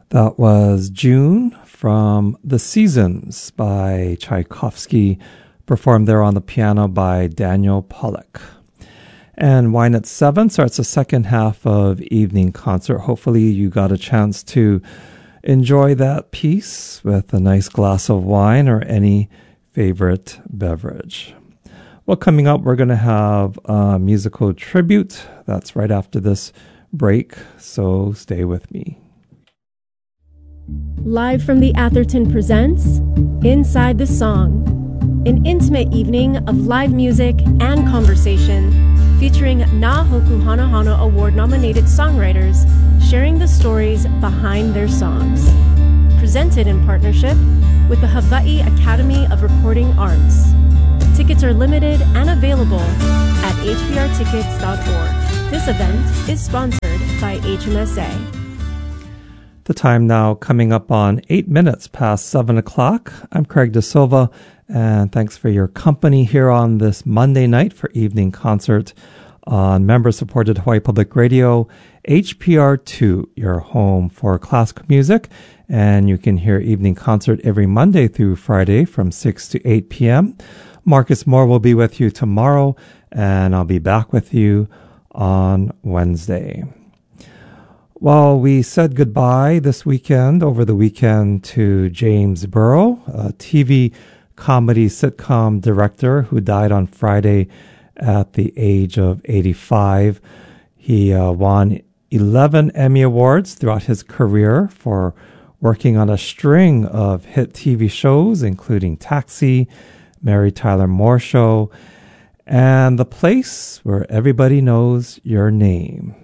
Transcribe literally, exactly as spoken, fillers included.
That was June from The Seasons by Tchaikovsky, performed there on the piano by Daniel Pollack. And Wine at Seven starts the second half of evening concert. Hopefully you got a chance to enjoy that piece with a nice glass of wine or any favorite beverage. Well, coming up, we're going to have a musical tribute. That's right after this break, so stay with me. Live from the Atherton presents Inside the Song, an intimate evening of live music and conversation featuring Na Hoku Hana Hana Award-nominated songwriters sharing the stories behind their songs. Presented in partnership with the Hawaii Academy of Recording Arts. Tickets are limited and available at h b r tickets dot org. This event is sponsored by H M S A. The time now coming up on eight minutes past seven o'clock. I'm Craig De Silva, and thanks for your company here on this Monday night for evening concert on member-supported Hawaii Public Radio, H P R two, your home for classical music. And you can hear evening concert every Monday through Friday from six to eight p.m. Marcus Moore will be with you tomorrow, and I'll be back with you on Wednesday. Well, we said goodbye this weekend, over the weekend, to James Burrow, a T V comedy sitcom director who died on Friday at the age of eighty-five. He uh, won eleven Emmy Awards throughout his career for working on a string of hit T V shows, including Taxi, Mary Tyler Moore Show, and The Place Where Everybody Knows Your Name.